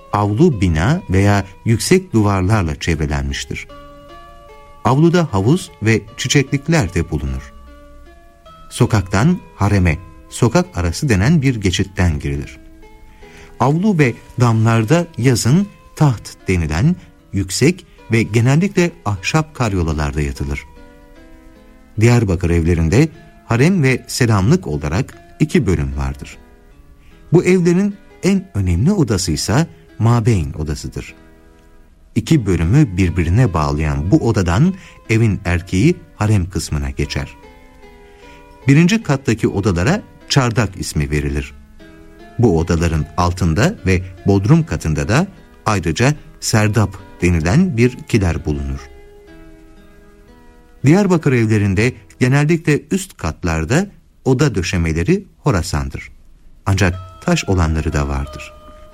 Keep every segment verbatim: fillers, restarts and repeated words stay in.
avlu bina veya yüksek duvarlarla çevrelenmiştir. Avluda havuz ve çiçeklikler de bulunur. Sokaktan hareme, sokak arası denen bir geçitten girilir. Avlu ve damlarda yazın taht denilen yüksek ve genellikle ahşap karyolalarda yatılır. Diyarbakır evlerinde harem ve selamlık olarak iki bölüm vardır. Bu evlerin en önemli odası ise mabeyn odasıdır. İki bölümü birbirine bağlayan bu odadan evin erkeği harem kısmına geçer. Birinci kattaki odalara çardak ismi verilir. Bu odaların altında ve bodrum katında da ayrıca serdap denilen bir kiler bulunur. Diyarbakır evlerinde genellikle üst katlarda oda döşemeleri Horasan'dır. Ancak taş olanları da vardır.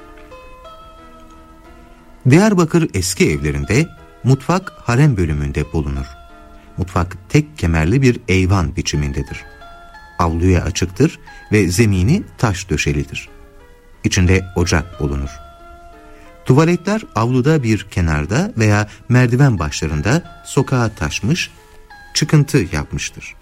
Diyarbakır eski evlerinde mutfak harem bölümünde bulunur. Mutfak tek kemerli bir eyvan biçimindedir. Avluya açıktır ve zemini taş döşelidir. İçinde ocak bulunur. Tuvaletler avluda bir kenarda veya merdiven başlarında sokağa taşmış, çıkıntı yapmıştır.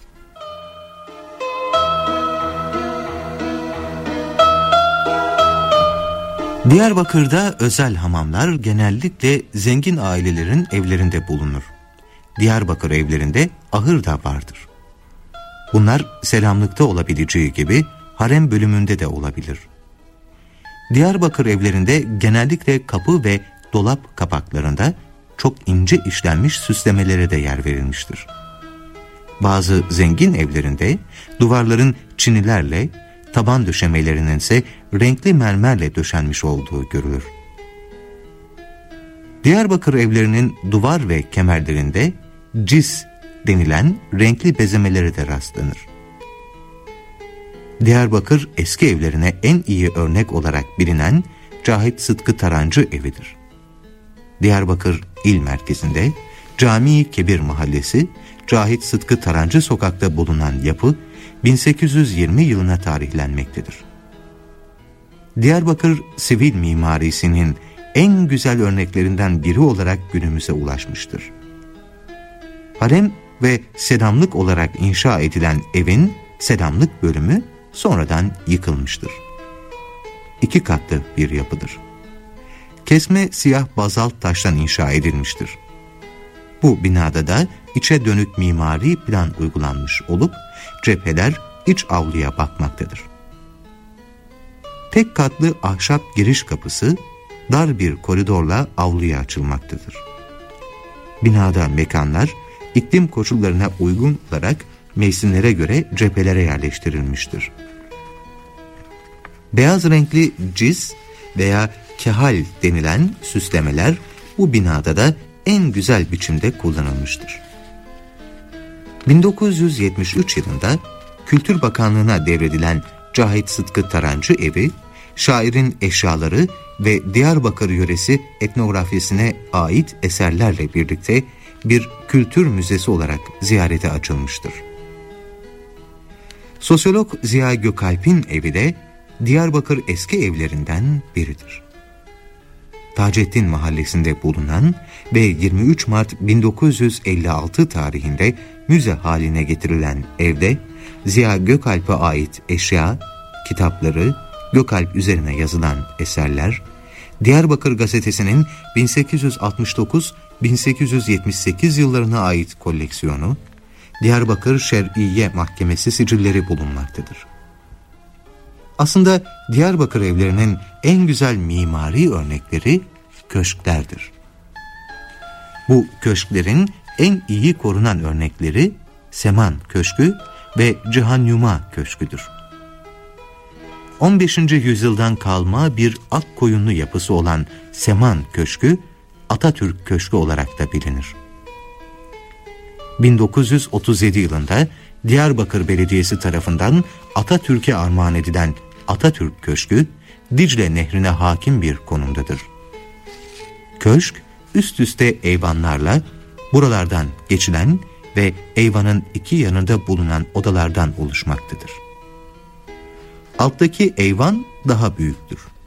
Diyarbakır'da özel hamamlar genellikle zengin ailelerin evlerinde bulunur. Diyarbakır evlerinde ahır da vardır. Bunlar selamlıkta olabileceği gibi harem bölümünde de olabilir. Diyarbakır evlerinde genellikle kapı ve dolap kapaklarında çok ince işlenmiş süslemelere de yer verilmiştir. Bazı zengin evlerinde duvarların çinilerle, taban döşemelerinin ise renkli mermerle döşenmiş olduğu görülür. Diyarbakır evlerinin duvar ve kemerlerinde cis denilen renkli bezemelere de rastlanır. Diyarbakır eski evlerine en iyi örnek olarak bilinen Cahit Sıtkı Tarancı evidir. Diyarbakır il merkezinde Cami-i Kebir Mahallesi, Cahit Sıtkı Tarancı sokakta bulunan yapı bin sekiz yüz yirmi yılına tarihlenmektedir. Diyarbakır sivil mimarisinin en güzel örneklerinden biri olarak günümüze ulaşmıştır. Harem ve selamlık olarak inşa edilen evin selamlık bölümü sonradan yıkılmıştır. İki katlı bir yapıdır. Kesme siyah bazalt taştan inşa edilmiştir. Bu binada da içe dönük mimari plan uygulanmış olup cepheler iç avluya bakmaktadır. Tek katlı ahşap giriş kapısı dar bir koridorla avluya açılmaktadır. Binada mekanlar iklim koşullarına uygun olarak mevsimlere göre cephelere yerleştirilmiştir. Beyaz renkli ciz veya kehal denilen süslemeler bu binada da en güzel biçimde kullanılmıştır. bin dokuz yüz yetmiş üç yılında Kültür Bakanlığı'na devredilen Cahit Sıtkı Tarancı evi, şairin eşyaları ve Diyarbakır yöresi etnografyasına ait eserlerle birlikte bir kültür müzesi olarak ziyarete açılmıştır. Sosyolog Ziya Gökalp'in evi de Diyarbakır eski evlerinden biridir. Taceddin Mahallesi'nde bulunan ve yirmi üç Mart bin dokuz yüz elli altı tarihinde müze haline getirilen evde Ziya Gökalp'e ait eşya, kitapları, Gökalp üzerine yazılan eserler, Diyarbakır Gazetesi'nin bin sekiz yüz altmış dokuz bin sekiz yüz yetmiş sekiz yıllarına ait koleksiyonu, Diyarbakır Şer'iye Mahkemesi sicilleri bulunmaktadır. Aslında Diyarbakır evlerinin en güzel mimari örnekleri köşklerdir. Bu köşklerin en iyi korunan örnekleri Seman Köşkü ve Cihanyuma Köşküdür. on beşinci yüzyıldan kalma bir akkoyunlu yapısı olan Seman Köşkü, Atatürk Köşkü olarak da bilinir. bin dokuz yüz otuz yedi yılında Diyarbakır Belediyesi tarafından Atatürk'e armağan edilen Atatürk Köşkü, Dicle Nehri'ne hakim bir konumdadır. Köşk, üst üste eyvanlarla buralardan geçilen ve eyvanın iki yanında bulunan odalardan oluşmaktadır. Alttaki eyvan daha büyüktür.